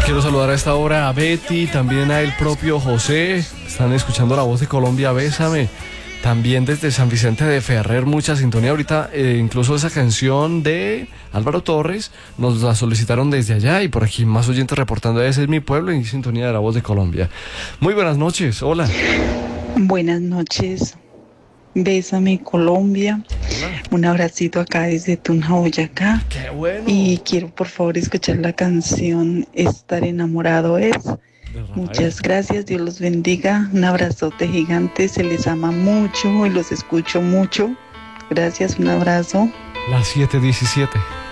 Quiero saludar a esta hora a Betty, también a el propio José. Están escuchando La Voz de Colombia, Bésame. También desde San Vicente de Ferrer, mucha sintonía. Ahorita incluso esa canción de Álvaro Torres nos la solicitaron desde allá, y por aquí más oyentes reportando: ese es mi pueblo, en sintonía de La Voz de Colombia. Muy buenas noches, hola. Buenas noches, Bésame Colombia. Hola. Un abracito acá desde Tunja, Boyacá. ¡Qué bueno! Y quiero por favor escuchar la canción Estar enamorado es. De Rafael. Muchas gracias, Dios los bendiga. Un abrazote gigante, se les ama mucho y los escucho mucho. Gracias, un abrazo. Las 7:17.